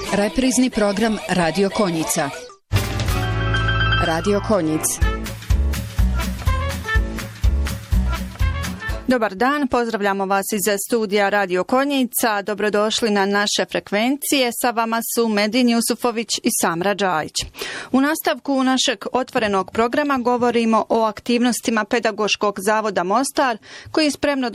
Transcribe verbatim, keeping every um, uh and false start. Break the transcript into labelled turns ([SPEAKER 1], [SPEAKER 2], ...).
[SPEAKER 1] Reprizni program Radio Konjica. Radio Konjic.
[SPEAKER 2] Dobar dan, pozdravljamo vas iz studija Radio Konjica. Dobrodošli na naše frekvencije. Sa vama su Medin Jusufović i Samra Džajić. U nastavku našeg otvorenog programa govorimo o aktivnostima Pedagoškog zavoda Mostar, koji spremno